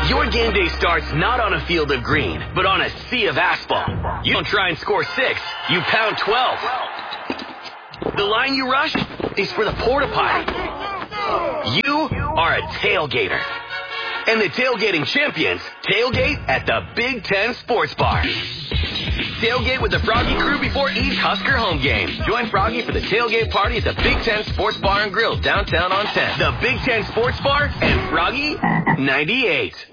Your game day starts not on a field of green, but on a sea of asphalt. You don't try and score 6, you pound 12. The line you rush is for the porta potty. You are a tailgater. And the tailgating champions tailgate at the Big Ten Sports Bar. Tailgate with the Froggy crew before each Husker home game. Join Froggy for the tailgate party at the Big Ten Sports Bar and Grill downtown on 10. The Big Ten Sports Bar and Froggy 98.